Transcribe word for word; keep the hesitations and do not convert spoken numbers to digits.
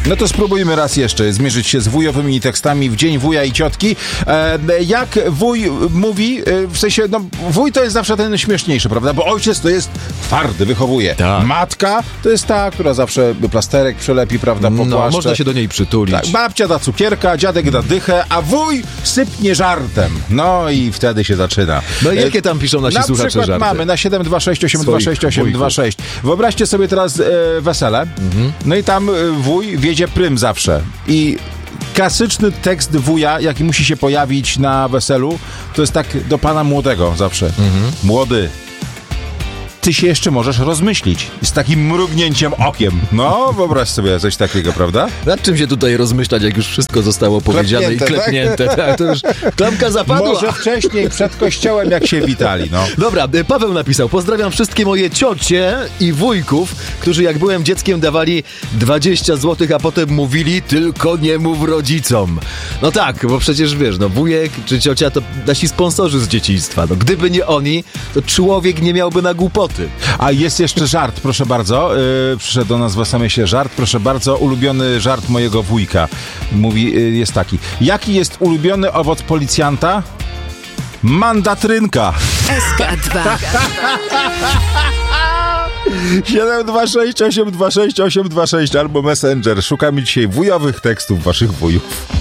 No to spróbujmy raz jeszcze zmierzyć się z wujowymi tekstami w Dzień Wuja i Ciotki. E, jak wuj mówi, e, w sensie, no wuj to jest zawsze ten śmieszniejszy, prawda? Bo ojciec to jest twardy, wychowuje. Tak. Matka to jest ta, która zawsze plasterek przelepi, prawda, po No, płaszcze. można się do niej przytulić. Tak, babcia da cukierka, dziadek da dychę, a wuj sypnie żartem. No i wtedy się zaczyna. No i jakie tam piszą nasi na słuchacze przykład żarty? mamy na siedem dwa sześć osiem dwa sześć osiem dwa sześć. Wyobraźcie sobie teraz e, wesele. Mhm. No i tam e, wuj wiedzie prym zawsze. I klasyczny tekst wuja, jaki musi się pojawić na weselu, to jest tak do pana młodego zawsze. Mhm. Młody, ty się jeszcze możesz rozmyślić. Z takim mrugnięciem okiem. No, wyobraź sobie coś takiego, prawda? Nad czym się tutaj rozmyślać, jak już wszystko zostało powiedziane Klepnięte, i klepnięte. Tak? Tak, to już klamka zapadła. Może wcześniej, przed kościołem, jak się witali, no. Dobra, Paweł napisał: pozdrawiam wszystkie moje ciocie i wujków, którzy jak byłem dzieckiem dawali dwadzieścia złotych, a potem mówili: tylko nie mów rodzicom. No tak, bo przecież wiesz, no wujek czy ciocia to nasi sponsorzy z dzieciństwa. No gdyby nie oni, to człowiek nie miałby na głupoty. A jest jeszcze żart, proszę bardzo. Yy, przyszedł do nas w es em esie żart. Proszę bardzo, ulubiony żart mojego wujka. Mówi, yy, jest taki. Jaki jest ulubiony owoc policjanta? Mandatrynka. S K dwa. siedem dwa sześć osiem dwa sześć osiem dwa sześć albo Messenger. Szukamy dzisiaj wujowych tekstów waszych wujów.